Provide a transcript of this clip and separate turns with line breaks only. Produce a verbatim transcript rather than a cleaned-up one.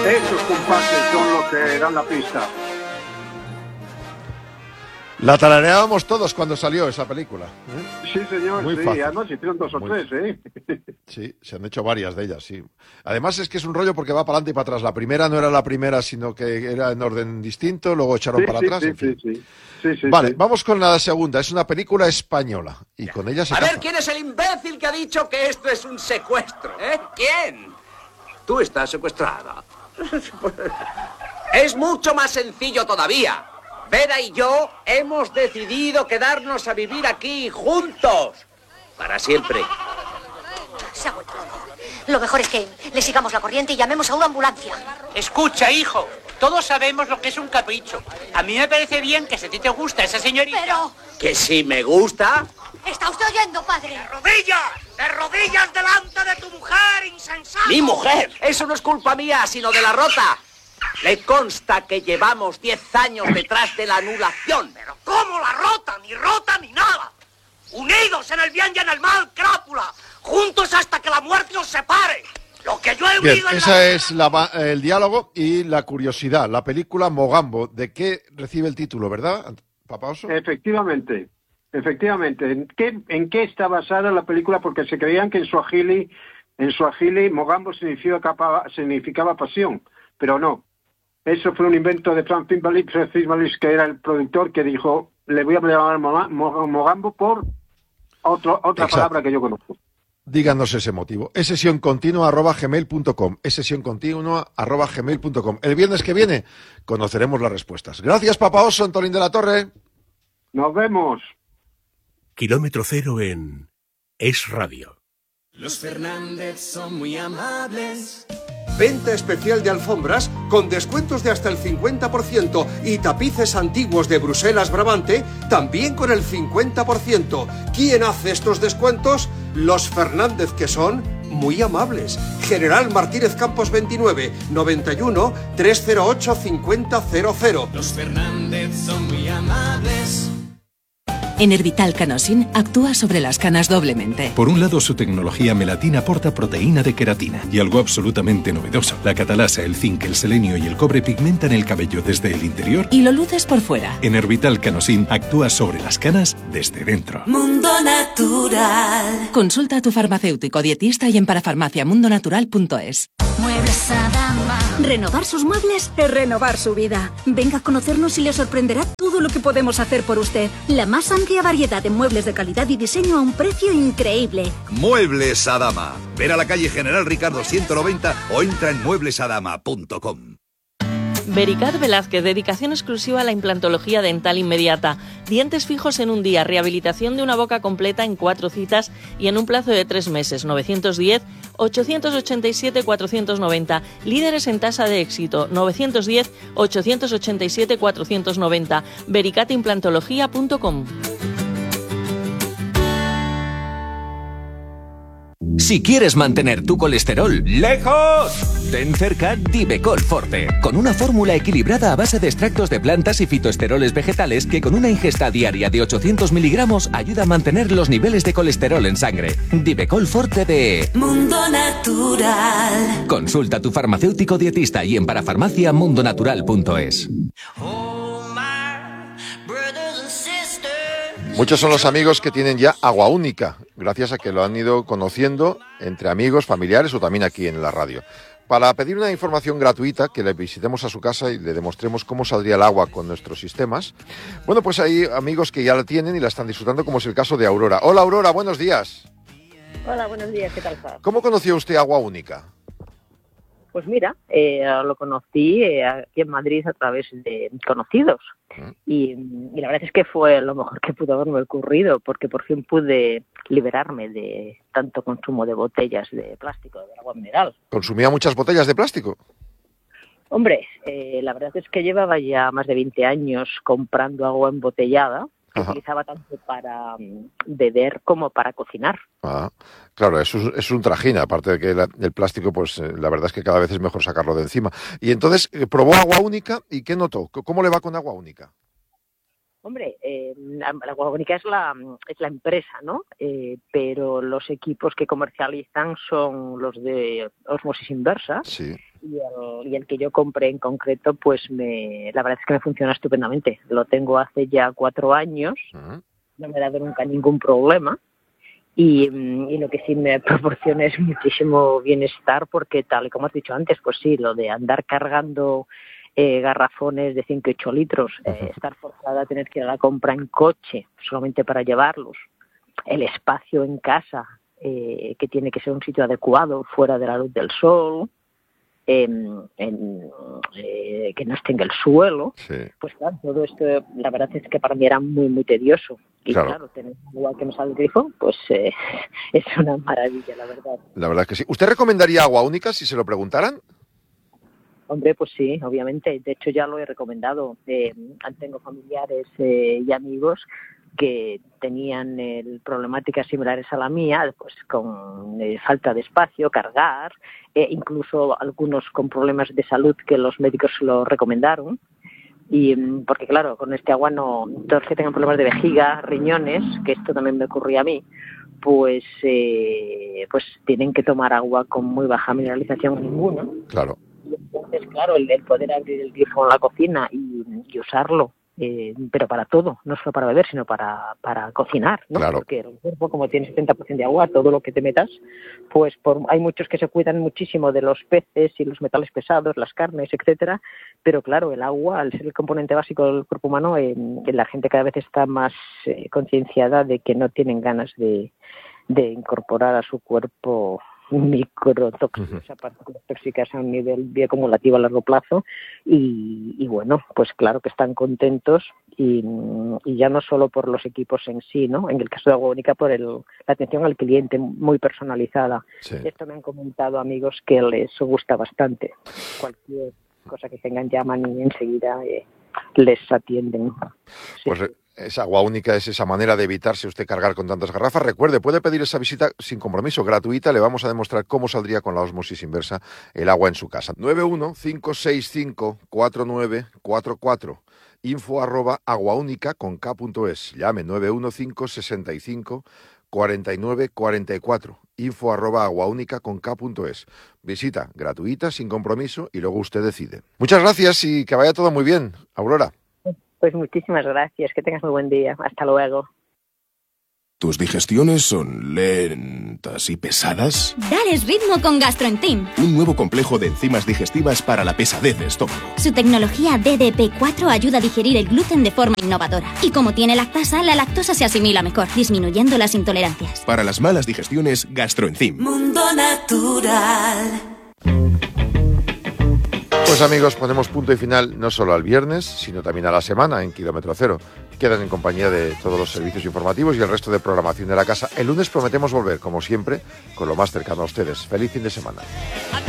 Esos compases son los que dan la pista.
La tarareábamos todos cuando salió esa película, ¿eh?
Sí, señor,
Muy
sí,
fácil.
además hicieron dos o
Muy
tres, ¿eh?
Sí, se han hecho varias de ellas, sí. Además es que es un rollo porque va para adelante y para atrás. La primera no era la primera, sino que era en orden distinto, luego echaron
Sí,
para
sí,
atrás,
sí,
en fin.
sí, sí. Sí, sí,
Vale,
sí.
vamos con la segunda. Es una película española y con ella se
A
caza.
ver, ¿quién es el imbécil que ha dicho que esto es un secuestro? ¿Eh? ¿Quién? Tú estás secuestrada. Es mucho más sencillo todavía. Vera y yo hemos decidido quedarnos a vivir aquí juntos. Para siempre.
Se ha vuelto loco. Lo mejor es que le sigamos la corriente y llamemos a una ambulancia.
Escucha, hijo. Todos sabemos lo que es un capricho. A mí me parece bien que si a ti te gusta esa señorita...
Pero...
¿Que si me gusta?
¿Está usted oyendo, padre?
¡De rodillas! ¡De rodillas delante de tu mujer, insensato!
¡Mi mujer! Eso no es culpa mía, sino de la rota. Le consta que llevamos diez años detrás de la anulación.
¿Pero cómo la rota? Ni rota ni nada. Unidos en el bien y en el mal, crápula. Juntos hasta que la muerte os separe. Lo que yo he
Bien,
unido en
esa
la...
es la, el diálogo y la curiosidad. La película Mogambo, ¿de qué recibe el título, verdad, Papá Oso?
Efectivamente, efectivamente. ¿En qué, en qué está basada la película? Porque se creían que en suajili, en suajili Mogambo significaba, significaba pasión, pero no. Eso fue un invento de Frank Fishbalis, que era el productor, que dijo, le voy a llamar Mogambo por otro, otra
Exacto.
palabra que yo conozco.
Díganos ese motivo. Es sesión continua arroba gmail punto com. Es sesión continua arroba gmail punto com. El viernes que viene conoceremos las respuestas. Gracias, Papá Oso, Antolín de la Torre.
Nos vemos.
Kilómetro cero en Es Radio.
Los Fernández son muy amables.
Venta especial de alfombras con descuentos de hasta el cincuenta por ciento y tapices antiguos de Bruselas Brabante también con el cincuenta por ciento. ¿Quién hace estos descuentos? Los Fernández, que son muy amables. General Martínez Campos veintinueve, noventa y uno, trescientos ocho, cincuenta cero cero.
Los Fernández son muy amables.
Enervital Canosin actúa sobre las canas doblemente.
Por un lado, su tecnología melatina aporta proteína de queratina. Y algo absolutamente novedoso, la catalasa, el zinc, el selenio y el cobre pigmentan el cabello desde el interior.
Y lo luces por fuera.
Enervital Canosin actúa sobre las canas desde dentro.
Mundo Natural.
Consulta a tu farmacéutico dietista y en parafarmaciamundonatural punto es.
Muebles Adama.
Renovar sus muebles es renovar su vida. Venga a conocernos y le sorprenderá todo lo que podemos hacer por usted. La más amplia variedad de muebles de calidad y diseño a un precio increíble.
Muebles Adama. Ver a la calle General Ricardo ciento noventa o entra en muebles adama punto com.
Vericat Velázquez, dedicación exclusiva a la implantología dental inmediata. Dientes fijos en un día, rehabilitación de una boca completa en cuatro citas y en un plazo de tres meses. novecientos diez, ochocientos ochenta y siete, cuatrocientos noventa. Líderes en tasa de éxito. novecientos diez, ochocientos ochenta y siete, cuatrocientos noventa. vericat implantología punto com.
Si quieres mantener tu colesterol lejos, ten cerca Divecol Forte, con una fórmula equilibrada a base de extractos de plantas y fitoesteroles vegetales que con una ingesta diaria de ochocientos miligramos ayuda a mantener los niveles de colesterol en sangre. Divecol Forte de
Mundo Natural.
Consulta a tu farmacéutico dietista y en parafarmacia mundo natural punto es.
Muchos son los amigos que tienen ya agua única, gracias a que lo han ido conociendo entre amigos, familiares o también aquí en la radio. Para pedir una información gratuita, que le visitemos a su casa y le demostremos cómo saldría el agua con nuestros sistemas, bueno, pues hay amigos que ya la tienen y la están disfrutando, como es el caso de Aurora. Hola, Aurora, buenos días.
Hola, buenos días, ¿qué tal estás?
¿Cómo conoció usted agua única?
Pues mira, eh, lo conocí eh, aquí en Madrid a través de conocidos y, y la verdad es que fue lo mejor que pudo haberme ocurrido porque por fin pude liberarme de tanto consumo de botellas de plástico, de agua mineral.
¿Consumía muchas botellas de plástico?
Hombre, eh, la verdad es que llevaba ya más de veinte años comprando agua embotellada que Ajá. utilizaba tanto para um, beber como para cocinar.
Ah, claro, eso es, es un trajín, aparte de que la, el plástico, pues eh, la verdad es que cada vez es mejor sacarlo de encima. Y entonces, eh, probó agua única y ¿qué notó? ¿Cómo le va con agua única?
Hombre, eh, Agua Única es la, es la empresa, ¿no? Eh, pero los equipos que comercializan son los de ósmosis inversa.
Sí.
Y el, y el que yo compré en concreto, pues me, la verdad es que me funciona estupendamente. Lo tengo hace ya cuatro años, uh-huh. no me ha dado nunca ningún problema. Y, y lo que sí me proporciona es muchísimo bienestar, porque tal y como has dicho antes, pues sí, lo de andar cargando eh, garrafones de cinco y ocho litros, eh, estar forzada a tener que ir a la compra en coche solamente para llevarlos, el espacio en casa, eh, que tiene que ser un sitio adecuado, fuera de la luz del sol, en, en, eh, que no esté en el suelo,
sí.
Pues claro, todo esto la verdad es que para mí era muy, muy tedioso. Y
claro,
claro tener agua que me sale del grifo, pues eh, es una maravilla, la verdad.
La verdad es que sí. ¿Usted recomendaría Agua Única si se lo preguntaran?
Hombre, pues sí, obviamente. De hecho, ya lo he recomendado. Eh, tengo familiares eh, y amigos que tenían eh, problemáticas similares a la mía, pues con eh, falta de espacio, cargar, eh, incluso algunos con problemas de salud que los médicos lo recomendaron. Y porque claro, con este agua no, todos los que tengan problemas de vejiga, riñones, que esto también me ocurría a mí, pues eh, pues tienen que tomar agua con muy baja mineralización ninguna.
Claro.
Y entonces, claro, el, el poder abrir el grifo en la cocina y, y usarlo, eh, pero para todo, no solo para beber, sino para, para cocinar, ¿no?
Claro.
Porque el cuerpo, como tiene setenta por ciento de agua, todo lo que te metas, pues por, hay muchos que se cuidan muchísimo de los peces y los metales pesados, las carnes, etcétera, pero claro, el agua, al ser el componente básico del cuerpo humano, eh, la gente cada vez está más eh, concienciada de que no tienen ganas de, de incorporar a su cuerpo microtóxicos, uh-huh. partículas tóxicas a un nivel bioacumulativo a largo plazo y, y bueno, pues claro que están contentos y, y ya no solo por los equipos en sí, ¿no? En el caso de Agua Única, por el, la atención al cliente muy personalizada.
Sí.
Esto me han comentado amigos que les gusta bastante. Cualquier cosa que tengan llaman y enseguida eh, les atienden. Sí.
Pues esa Agua Única es esa manera de evitarse usted cargar con tantas garrafas. Recuerde, puede pedir esa visita sin compromiso, gratuita. Le vamos a demostrar cómo saldría con la ósmosis inversa el agua en su casa. nueve uno cinco seis cinco cuatro nueve cuatro cuatro. Info arroba aguaúnica con K punto es. Llame nueve uno cinco seis cinco cuarenta y nueve cuarenta y cuatro. Info arroba aguaúnica con K punto es. Visita gratuita, sin compromiso, y luego usted decide. Muchas gracias y que vaya todo muy bien, Aurora.
Pues muchísimas gracias, que tengas muy buen día. Hasta luego.
¿Tus digestiones son lentas y pesadas?
Dales ritmo con GastroEnzyme.
Un nuevo complejo de enzimas digestivas para la pesadez de estómago.
Su tecnología D D P cuatro ayuda a digerir el gluten de forma innovadora. Y como tiene lactasa, la lactosa se asimila mejor, disminuyendo las intolerancias.
Para las malas digestiones, GastroEnzyme.
Mundo natural.
Pues amigos, ponemos punto y final no solo al viernes, sino también a la semana en Kilómetro Cero. Quedan en compañía de todos los servicios informativos y el resto de programación de la casa. El lunes prometemos volver, como siempre, con lo más cercano a ustedes. Feliz fin de semana.